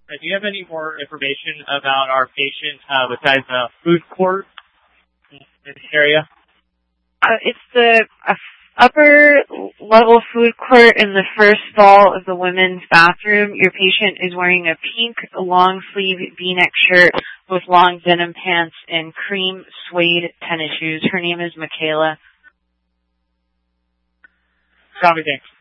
Do you have any more information about our patient besides the food court in this area? It's the upper level food court in the first stall of the women's bathroom. Your patient is wearing a pink long sleeve V-neck shirt with long denim pants and cream suede tennis shoes. Her name is Michaela. Copy, thanks.